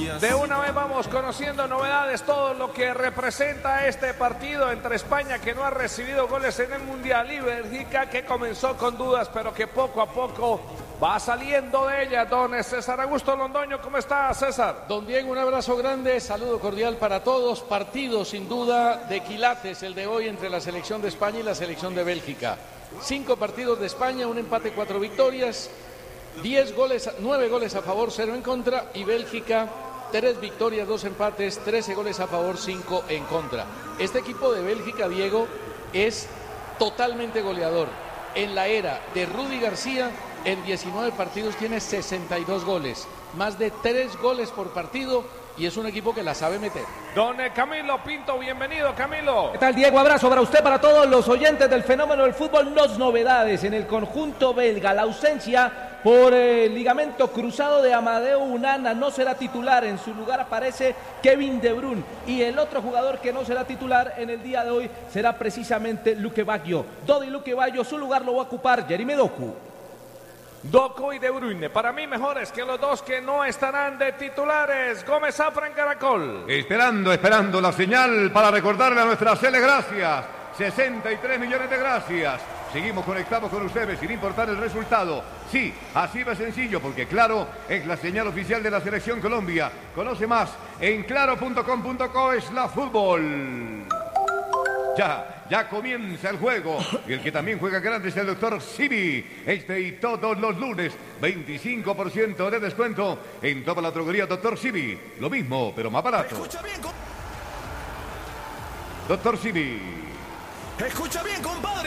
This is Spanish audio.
De una vez vamos conociendo novedades, todo lo que representa este partido entre España, que no ha recibido goles en el Mundial, y Bélgica, que comenzó con dudas, pero que poco a poco va saliendo de ella. Don César Augusto Londoño, ¿cómo está, César? Don Diego, un abrazo grande, saludo cordial para todos. Partido sin duda de quilates el de hoy entre la selección de España y la selección de Bélgica. 5 partidos de España, un empate, 4 victorias, 9 goles a favor, 0 en contra, y Bélgica 3 victorias, 2 empates, 13 goles a favor, 5 en contra. Este equipo de Bélgica, Diego, es totalmente goleador. En la era de Rudy García, en 19 partidos tiene 62 goles, más de 3 goles por partido, y es un equipo que la sabe meter. Don Camilo Pinto, bienvenido, Camilo. ¿Qué tal, Diego? Abrazo para usted, para todos los oyentes del fenómeno del fútbol. Dos novedades en el conjunto belga. La ausencia por ligamento cruzado de Amadeu Onana, no será titular. En su lugar aparece Kevin De Bruyne. Y el otro jugador que no será titular en el día de hoy será precisamente Luque Baggio. Dodi Luque Baggio, su lugar lo va a ocupar Jeremy Doku. Doku y De Bruyne, para mí mejores que los dos que no estarán de titulares. Gómez Zafra en Caracol. Esperando la señal para recordarle a nuestra Cele gracias. 63 millones de gracias. Seguimos conectados con ustedes sin importar el resultado. Sí, así de sencillo, porque Claro es la señal oficial de la Selección Colombia. Conoce más en claro.com.co/fútbol. Ya comienza el juego, y el que también juega grande es el doctor Sibi. Este y todos los lunes, 25% de descuento en toda la droguería Doctor Sibi. Lo mismo, pero más barato. Doctor Sibi. Escucha bien, compadre.